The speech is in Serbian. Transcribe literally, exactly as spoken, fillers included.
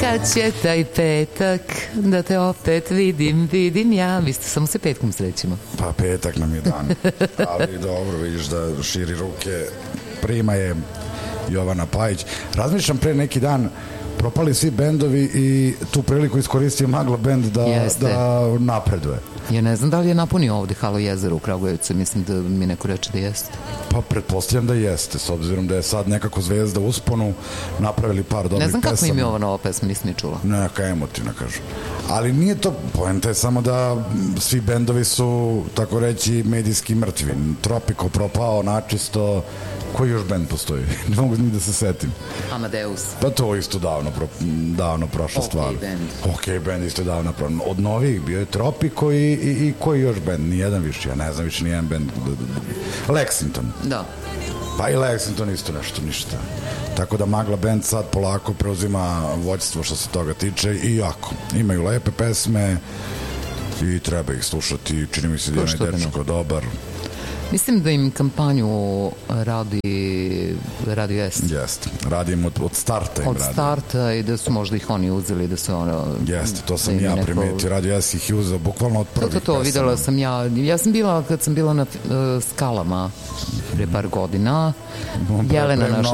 kad će taj petak da te opet vidim, vidim ja. Vi ste samo se petkom srećimo. Pa petak nam je dan. Ali dobro, vidiš da širi ruke. Prima je Jovana Pajić. Razmišljam pre neki dan, propali svi bendovi i tu priliku iskoristio Magla bend da, da napreduje. Ja ne znam da li je napunio ovde Halo jezero u Kragujevcu, mislim da mi neko reče da jeste. Pa pretpostavljam da jeste, s obzirom da je sad nekako zvezda u usponu, napravili par dobrih pesama. Ne znam kako im je ova nova pesma, nisam ni čula. Neka emotivna, kažu. Ali nije to, poenta je samo da svi bendovi su, tako reći, medijski mrtvi. Tropico propao, načisto. Koji još bend postoji? Ne mogu ni da se setim. Amadeus. Pa to isto davno, pro, davno prošla okay stvar. Band. Ok band isto davno prošla. Od novih bio je Tropico i, i, i koji još band? Nijedan više, ja ne znam više nijedan band. Lexington. Da. Pa i Lexington isto nešto, ništa. Tako da Magla band sad polako preuzima vođstvo što se toga tiče i jako. Imaju lepe pesme i treba ih slušati. Čini mi se da je onaj dečko dobar. Mislim da im kampanju radi radi S. Jeste, radi im od, od starta im od radi. starta i da su možda ih oni uzeli da su ono... Jeste, to sam ja neko... primetio, radio S ih je uzeo bukvalno od prvih to, to, to, videla sam ja, ja sam bila kad sam bila na uh, Skalama pre par godina, Jelena, naša